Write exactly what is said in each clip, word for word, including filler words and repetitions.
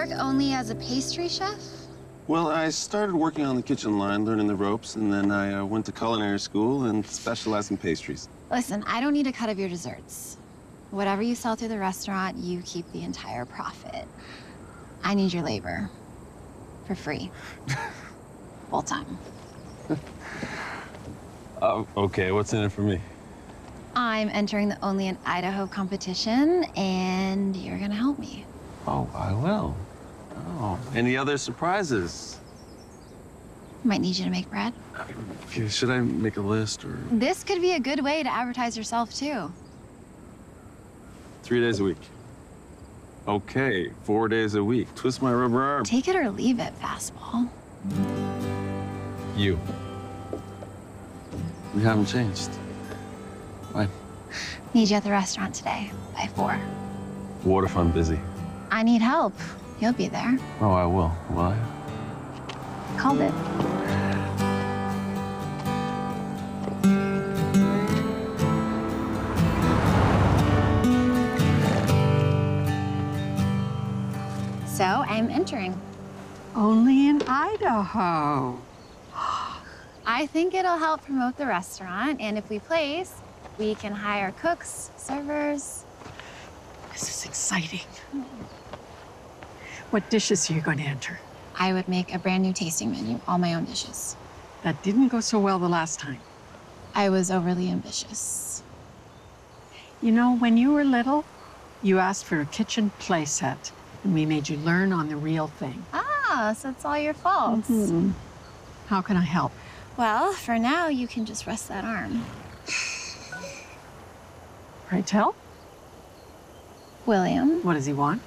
only as a pastry chef? Well, I started working on the kitchen line, learning the ropes, and then I uh, went to culinary school and specialized in pastries. Listen, I don't need a cut of your desserts. Whatever you sell through the restaurant, you keep the entire profit. I need your labor. For free. Full time. Oh, okay. What's in it for me? I'm entering the Only in Idaho competition, and you're gonna help me. Oh, I will. Oh, any other surprises? Might need you to make bread. Okay, should I make a list or? This could be a good way to advertise yourself, too. Three days a week. Okay, four days a week. Twist my rubber arm. Take it or leave it, fastball. You. We haven't changed. Why? Need you at the restaurant today by four. What if I'm busy? I need help. You'll be there. Oh, I will. Will I? Called it. So I'm entering. Only in Idaho. I think it'll help promote the restaurant, and if we place, we can hire cooks, servers. This is exciting. What dishes are you going to enter? I would make a brand new tasting menu, all my own dishes. That didn't go so well the last time. I was overly ambitious. You know, when you were little, you asked for a kitchen playset, and we made you learn on the real thing. Ah, so it's all your fault. Mm-hmm. How can I help? Well, for now, you can just rest that arm. Pray tell. William. What does he want?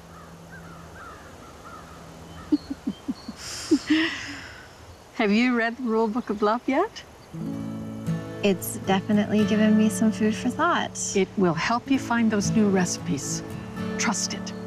Have you read the Rule Book of Love yet? It's definitely given me some food for thought. It will help you find those new recipes. Trust it.